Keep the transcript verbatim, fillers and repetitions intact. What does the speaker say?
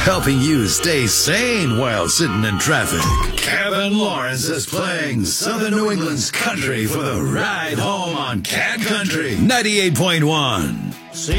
helping you stay sane while sitting in traffic. Kevin Lawrence is playing Southern New England's country for the ride home on Cat Country ninety-eight point one.